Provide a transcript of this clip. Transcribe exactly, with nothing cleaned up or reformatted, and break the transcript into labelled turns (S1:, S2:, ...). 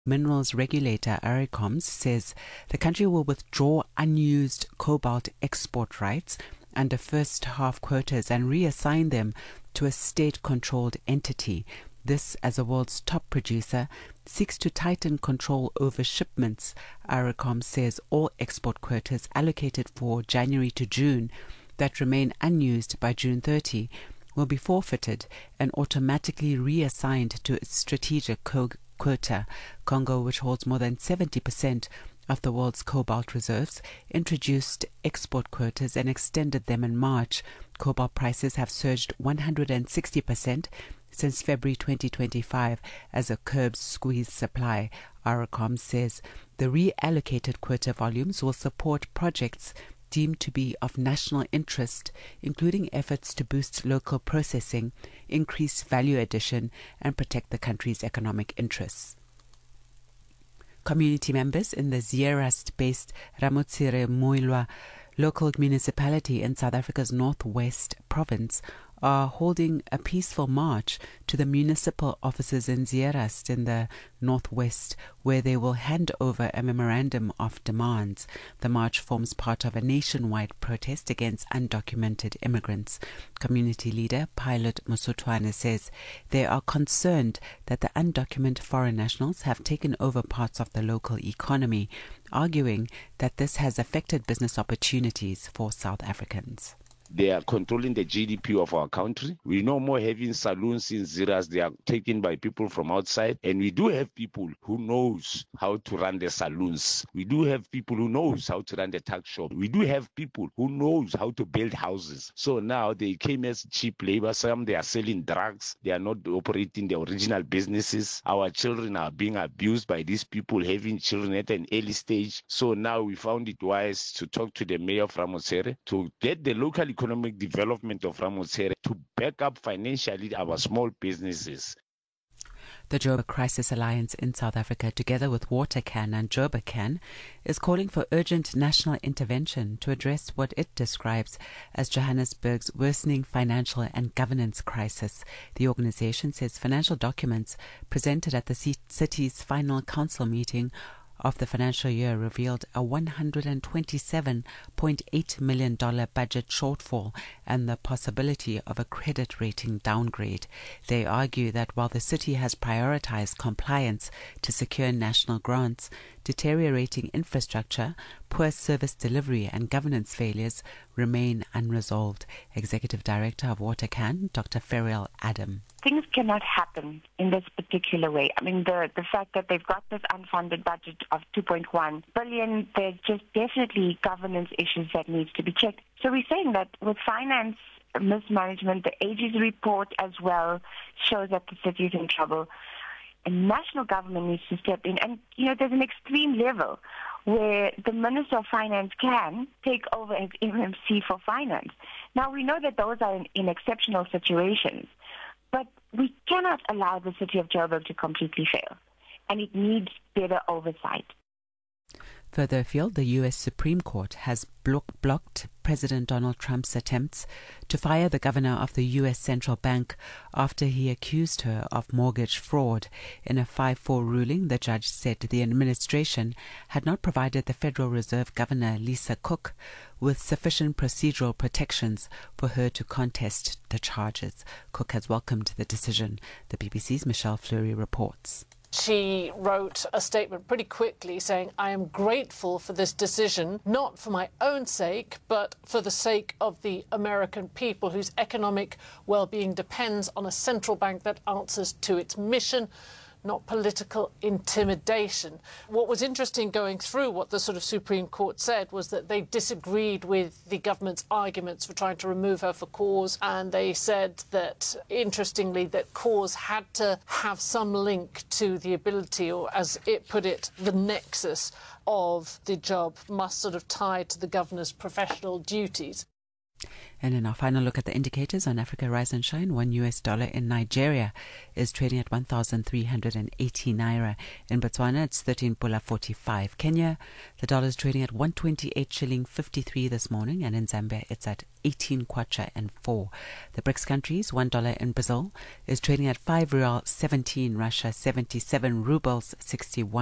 S1: Minerals regulator ARICOMS says the country will withdraw unused cobalt export rights under first half quotas and reassign them to a state-controlled entity. This, as the world's top producer, seeks to tighten control over shipments. ARICOMS says all export quotas allocated for January to June that remain unused by June thirtieth will be forfeited and automatically reassigned to its strategic co- quota. Congo, which holds more than seventy percent of the world's cobalt reserves, introduced export quotas and extended them in March. Cobalt prices have surged one hundred sixty percent since February twenty twenty-five as a curbs squeeze supply. ARICOMS says the reallocated quota volumes will support projects deemed to be of national interest, including efforts to boost local processing, increase value addition, and protect the country's economic interests. Community members in the Zeerust-based Ramotsire Moilwa local municipality in South Africa's northwest province are holding a peaceful march to the municipal offices in Zeerust in the northwest, where they will hand over a memorandum of demands. The march forms part of a nationwide protest against undocumented immigrants. Community leader Pilot Musotwane says they are concerned that the undocumented foreign nationals have taken over parts of the local economy, arguing that this has affected business opportunities for South Africans.
S2: They are controlling the G D P of our country. We no more having saloons in Zeerust. They are taken by people from outside. And we do have people who knows how to run the saloons. We do have people who knows how to run the tuck shop. We do have people who knows how to build houses. So now they came as cheap labor. Some they are selling drugs. They are not operating the original businesses. Our children are being abused by these people, having children at an early stage. So now we found it wise to talk to the mayor of Ramotsire to get the local economic development of Ramotsire to back up financially our small businesses.
S1: The Joburg Crisis Alliance in South Africa, together with WaterCan and Joburg-Can, is calling for urgent national intervention to address what it describes as Johannesburg's worsening financial and governance crisis. The organization says financial documents presented at the city's final council meeting of the financial year revealed a one hundred twenty-seven point eight million dollars budget shortfall and the possibility of a credit rating downgrade. They argue that while the city has prioritized compliance to secure national grants, deteriorating infrastructure, poor service delivery and governance failures remain unresolved. Executive Director of WaterCan, Doctor Ferrell Adam.
S3: Things cannot happen in this particular way. I mean, the, the fact that they've got this unfunded budget of two point one billion, there's just definitely governance issues that needs to be checked. So we're saying that with finance mismanagement, the A G's report as well shows that the city is in trouble. And national government needs to step in. And, you know, there's an extreme level where the Minister of Finance can take over as M M C for finance. Now, we know that those are in, in exceptional situations, but we cannot allow the city of Joburg to completely fail, and it needs better oversight.
S1: Further afield, the U S Supreme Court has blo- blocked President Donald Trump's attempts to fire the governor of the U S Central Bank after he accused her of mortgage fraud. In a five four ruling, the judge said the administration had not provided the Federal Reserve Governor, Lisa Cook, with sufficient procedural protections for her to contest the charges. Cook has welcomed the decision. The B B C's Michelle Fleury reports.
S4: She wrote a statement pretty quickly saying, "I am grateful for this decision, not for my own sake, but for the sake of the American people whose economic well-being depends on a central bank that answers to its mission, not political intimidation." What was interesting going through what the sort of Supreme Court said was that they disagreed with the government's arguments for trying to remove her for cause, and they said that, interestingly, that cause had to have some link to the ability, or as it put it, the nexus of the job must sort of tie to the governor's professional duties.
S1: And in our final look at the indicators on Africa Rise and Shine, one U S dollar in Nigeria is trading at one thousand three hundred eighty naira. In Botswana, it's thirteen pula forty-five. Kenya, the dollar is trading at one twenty-eight shilling fifty-three this morning, and in Zambia, it's at eighteen kwacha and four. The BRICS countries, one dollar in Brazil is trading at five real seventeen, Russia seventy-seven rubles sixty-one.